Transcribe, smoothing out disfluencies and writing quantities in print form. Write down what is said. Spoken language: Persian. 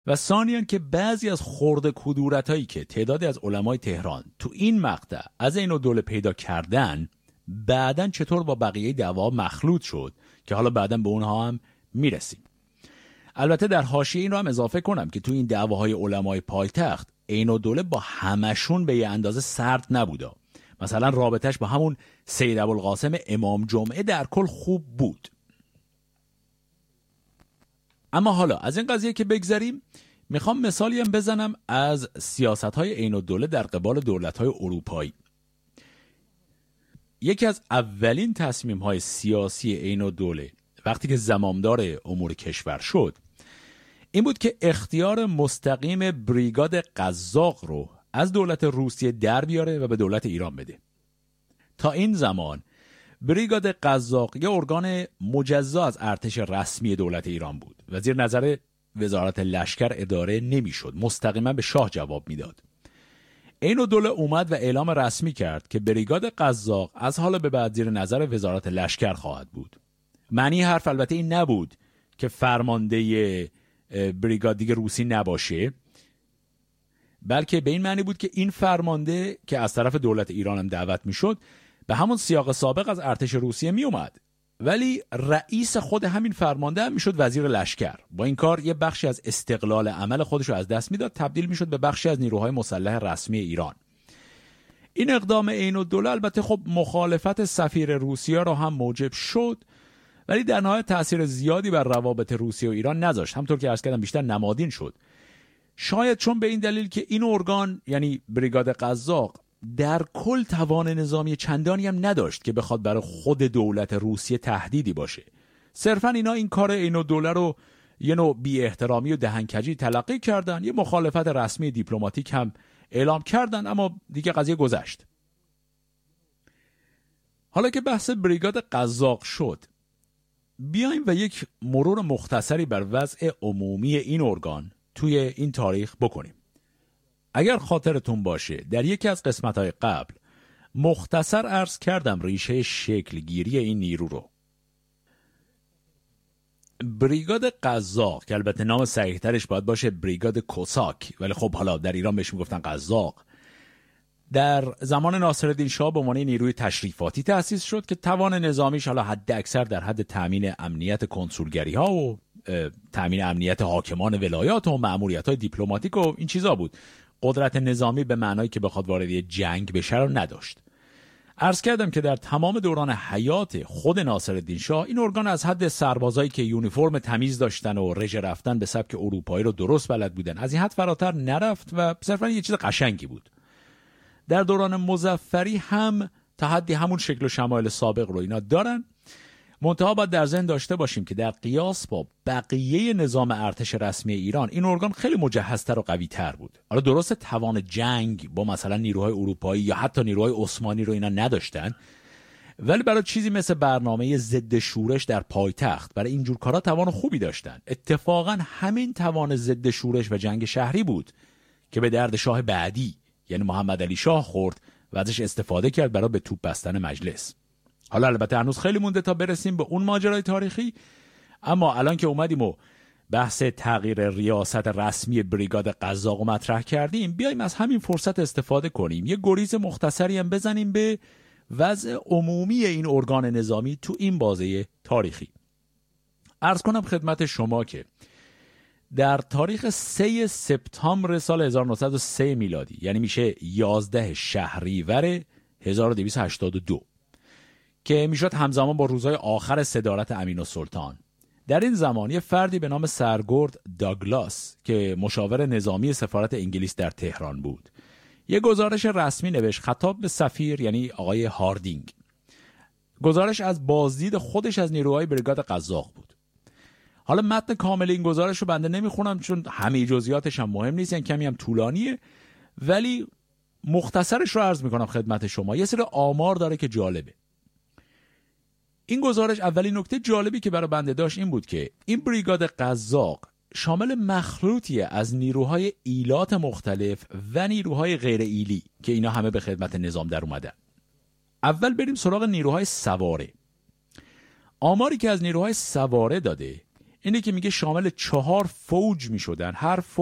و ثانیاً که بعضی از خرده کدورتایی که تعدادی از علمای تهران تو این مقطع از عین‌الدوله پیدا کردن بعداً چطور با بقیه دعوا مخلوط شد که حالا بعداً به اونها هم میرسیم. البته در حاشیه این رو هم اضافه کنم که تو این دعواهای علمای پایتخت عین‌الدوله با همشون به یه اندازه سرد نبوده. مثلا رابطش با همون سید ابوالقاسم امام جمعه در کل خوب بود. اما حالا از این قضیه که بگذریم، میخوام مثالی هم بزنم از سیاست‌های عین‌الدوله در قبال دولت‌های اروپایی. یکی از اولین تصمیم‌های سیاسی عین‌الدوله وقتی که زمامدار امور کشور شد این بود که اختیار مستقیم بریگاد قزاق رو از دولت روسیه در بیاره و به دولت ایران بده. تا این زمان بریگاد قزاق یه ارگان مجزا از ارتش رسمی دولت ایران بود و زیر نظر وزارت لشکر اداره نمیشد، مستقیما به شاه جواب میداد. عین‌الدوله اومد و اعلام رسمی کرد که بریگاد قزاق از حالا به بعد زیر نظر وزارت لشکر خواهد بود. معنی حرف البته این نبود که فرمانده بریگاد دیگه روسی نباشه، بلکه به این معنی بود که این فرمانده که از طرف دولت ایران هم دعوت میشد به همون سیاق سابق از ارتش روسیه می اومد، ولی رئیس خود همین فرمانده هم میشد وزیر لشکر. با این کار یه بخشی از استقلال عمل خودش رو از دست میداد، تبدیل میشد به بخشی از نیروهای مسلح رسمی ایران. این اقدام عین‌الدوله البته خب مخالفت سفیر روسیه رو هم موجب شد، ولی در نهایت تأثیر زیادی بر روابط روسیه و ایران نذاشت. همونطور که عرض کردم بیشتر نمادین شد. شاید چون به این دلیل که این ارگان یعنی بریگاد قزاق در کل توان نظامی چندانی هم نداشت که بخواد برای خود دولت روسیه تهدیدی باشه. صرفا اینا این کار عین‌الدوله رو یه نوع بی احترامی و دهنکجی تلقی کردن، یه مخالفت رسمی دیپلماتیک هم اعلام کردن، اما دیگه قضیه گذشت. حالا که بحث بریگاد قزاق شد، بیایم و یک مرور مختصری بر وضع عمومی این ارگان توی این تاریخ بکنیم. اگر خاطرتون باشه در یکی از قسمت‌های قبل مختصر عرض کردم ریشه شکلگیری این نیرو رو. بریگاد قزاق که البته نام صحیح‌ترش باید باشه بریگاد کوساک، ولی خب حالا در ایران بهش میگفتن قزاق، در زمان ناصرالدین شاه به عنوان نیروی تشریفاتی تأسیس شد که توان نظامیش حالا حد اکثر در حد تامین امنیت کنسولگری‌ها و تامین امنیت حاکمان ولایات و مأموریت‌های دیپلماتیک و این چیزا بود. قدرت نظامی به معنایی که بخواد وارد جنگ بشه رو نداشت. عرض کردم که در تمام دوران حیات خود ناصرالدین شاه این ارگان از حد سربازایی که یونیفرم تمیز داشتن و رژه رفتن به سبک اروپایی رو درست بلد بودن از این حد فراتر نرفت و صرفا یه چیز قشنگی بود. در دوران مظفری هم تا حدی همون شکل و شمایل سابق رو اینا دارن. منتها باید در ذهن داشته باشیم که در قیاس با بقیه نظام ارتش رسمی ایران این ارگان خیلی مجهزتر و قوی‌تر بود. حالا درست توان جنگ با مثلا نیروهای اروپایی یا حتی نیروهای عثمانی رو اینا نداشتن، ولی برای چیزی مثل برنامه ضد شورش در پایتخت برای اینجور کارا توان خوبی داشتن. اتفاقا همین توان ضد شورش و جنگ شهری بود که به درد شاه بعدی یعنی محمد علی شاه خورد و ازش استفاده کرد برای به توپ بستن مجلس. حالا البته هنوز خیلی مونده تا برسیم به اون ماجرای تاریخی، اما الان که اومدیم و بحث تغییر ریاست رسمی بریگاد قزاق مطرح کردیم، بیایم از همین فرصت استفاده کنیم یه گریز مختصری هم بزنیم به وضع عمومی این ارگان نظامی تو این بازه تاریخی. عرض کنم خدمت شما که در تاریخ 3 سپتامبر سال 1903 میلادی، یعنی میشه 11 شهریور 1282 که میشد همزمان با روزهای آخر صدارت امین‌السلطان، در این زمان یه فردی به نام سرگرد داگلاس که مشاور نظامی سفارت انگلیس در تهران بود یه گزارش رسمی نوشت خطاب به سفیر یعنی آقای هاردینگ. گزارش از بازدید خودش از نیروهای بریگاد قزاق بود. حالا متن کامل این گزارش رو بنده نمیخونم چون همه جزئیاتش هم مهم نیست، یعنی کمی هم طولانیه، ولی مختصرش رو عرض میکنم خدمت شما. یه سری آمار داره که جالبه. این گزارش اولین نکته جالبی که برای بنده داشت این بود که این بریگاد قزاق شامل مخلوطی از نیروهای ایلات مختلف و نیروهای غیر ایلی که اینا همه به خدمت نظام در اومدن. اول بریم سراغ نیروهای سواره. آماری که از نیروهای سواره داده اینه که میگه شامل 4 فوج میشدن. هر